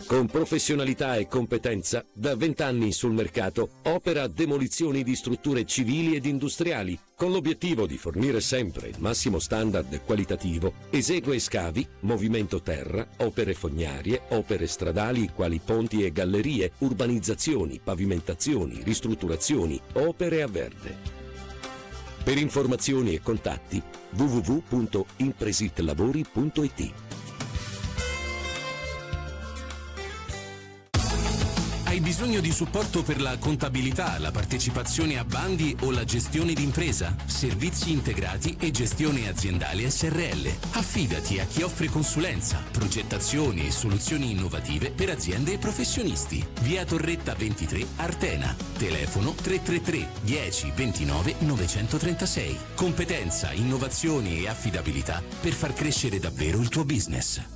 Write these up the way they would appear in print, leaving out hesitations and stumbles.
Con professionalità e competenza, da 20 anni sul mercato, opera demolizioni di strutture civili ed industriali, con l'obiettivo di fornire sempre il massimo standard qualitativo. Esegue scavi, movimento terra, opere fognarie, opere stradali quali ponti e gallerie, urbanizzazioni, pavimentazioni, ristrutturazioni, opere a verde. Per informazioni e contatti www.impresitlavori.it. Hai bisogno di supporto per la contabilità, la partecipazione a bandi o la gestione d'impresa? Servizi integrati e gestione aziendale SRL. Affidati a chi offre consulenza, progettazioni e soluzioni innovative per aziende e professionisti. Via Torretta 23, Artena. Telefono 333 10 29 936. Competenza, innovazioni e affidabilità per far crescere davvero il tuo business.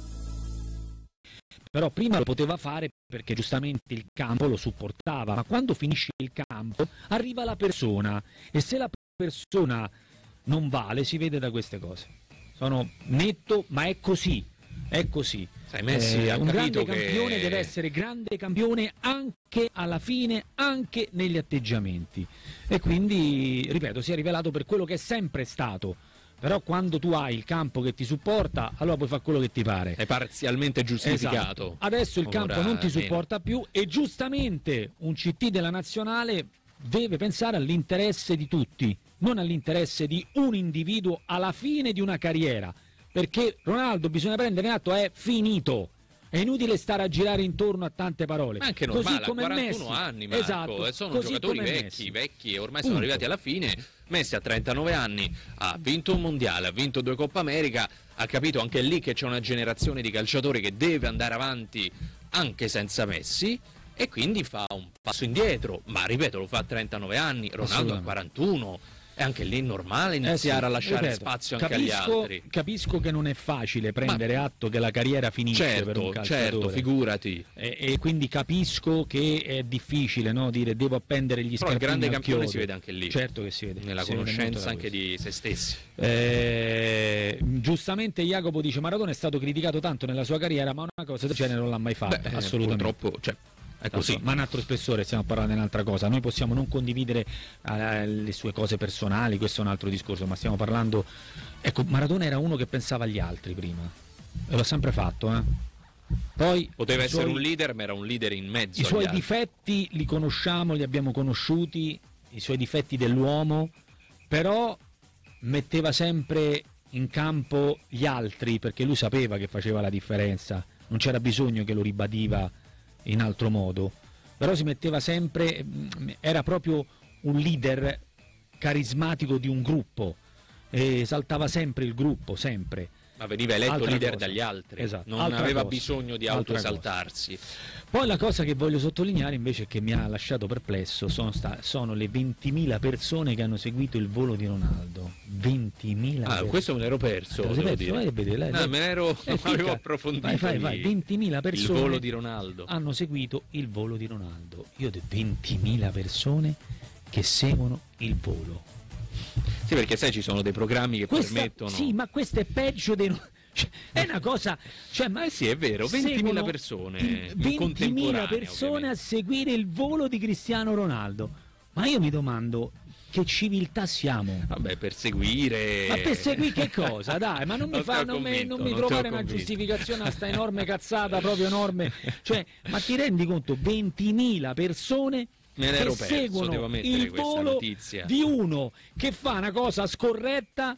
Però prima lo poteva fare perché giustamente il campo lo supportava, ma quando finisce il campo arriva la persona, e se la persona non vale si vede da queste cose. Sono netto, ma è così, è così. Sai, Messi ha un capito grande campione deve essere grande campione anche alla fine, anche negli atteggiamenti, e quindi, ripeto, si è rivelato per quello che è sempre stato. Però quando tu hai il campo che ti supporta, allora puoi fare quello che ti pare. È parzialmente giustificato. Esatto. Adesso il campo non ti supporta più, e giustamente un CT della nazionale deve pensare all'interesse di tutti, non all'interesse di un individuo alla fine di una carriera, perché Ronaldo, bisogna prendere atto, è finito. È inutile stare a girare intorno a tante parole. Ma anche normale, così come 41 Messi. anni, Marco, esatto, sono giocatori vecchi e ormai sono arrivati alla fine. Messi a 39 anni, ha vinto un mondiale, ha vinto 2 Coppa America, ha capito anche lì che c'è una generazione di calciatori che deve andare avanti anche senza Messi, e quindi fa un passo indietro, ma ripeto, lo fa a 39 anni, Ronaldo a 41. E anche lì è normale iniziare a lasciare spazio anche agli altri. Capisco che non è facile prendere atto che la carriera finisce per un calciatore. Certo, figurati. E quindi capisco che è difficile, no, dire devo appendere gli scarpini. Però il grande al campione chiodo. si vede anche lì. Certo che si vede. Nella conoscenza anche di se stessi. Giustamente Jacopo dice: Maradona è stato criticato tanto nella sua carriera, ma una cosa del genere non l'ha mai fatta. Assolutamente. Purtroppo, è così. Ma un altro spessore, stiamo parlando di un'altra cosa. Noi possiamo non condividere le sue cose personali, questo è un altro discorso, ma stiamo parlando. Ecco, Maradona era uno che pensava agli altri prima, e l'ha sempre fatto, Poi poteva essere un leader, ma era un leader in mezzo. I suoi difetti li conosciamo, li abbiamo conosciuti, i suoi difetti dell'uomo, però metteva sempre in campo gli altri, perché lui sapeva che faceva la differenza, non c'era bisogno che lo ribadiva in altro modo, però si metteva sempre, era proprio un leader carismatico di un gruppo, e esaltava sempre il gruppo, sempre. Ma veniva eletto leader dagli altri, esatto. Non aveva bisogno di autoesaltarsi. Poi la cosa che voglio sottolineare invece, che mi ha lasciato perplesso, sono le 20.000 persone che hanno seguito il volo di Ronaldo. 20.000 persone. Questo me l'ero perso, devo dire. Me ne ero, non avevo approfondito. Vai. 20.000 persone il volo di Ronaldo hanno seguito il volo di Ronaldo. Io ho detto 20.000 persone che seguono il volo. Sì, perché sai, ci sono dei programmi che permettono. Sì, ma questo è peggio dei. È una cosa. Ma sì, è vero, 20.000 persone. 20.000 persone ovviamente a seguire il volo di Cristiano Ronaldo. Ma io mi domando, che civiltà siamo? Vabbè, per seguire. Ma per seguire che cosa? Dai, ma non mi trovare una giustificazione a sta enorme cazzata, proprio enorme. Ma ti rendi conto? 20.000 persone che seguono il volo di uno che fa una cosa scorretta,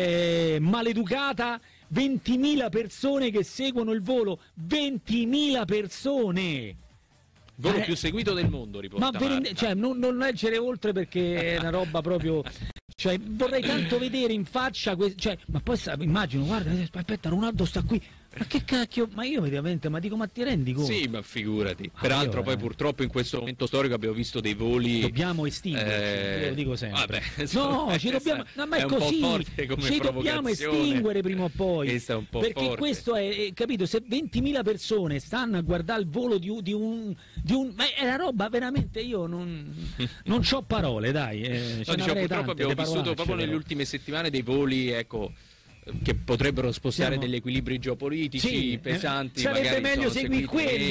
maleducata. 20.000 persone che seguono il volo, 20.000 persone. Volo più seguito del mondo, riporta Marta. Non leggere oltre, perché è una roba proprio. Vorrei tanto vedere in faccia, ma poi immagino, guarda, aspetta, Ronaldo sta qui. Ma che cacchio, ma io veramente, ma ti rendi conto? Sì, ma figurati. Peraltro poi purtroppo in questo momento storico abbiamo visto dei voli. Dobbiamo estinguerci, lo dico sempre. Vabbè, ci dobbiamo. No, ma è così. Ci dobbiamo estinguere prima o poi. Questa è un po' perché forte. Questo è, capito? Se 20.000 persone stanno a guardare il volo di un. Ma è una roba veramente, io non c'ho parole, dai. Purtroppo abbiamo vissuto proprio nelle ultime settimane dei voli, che potrebbero spostare degli equilibri geopolitici pesanti. Sarebbe magari meglio seguire quelli.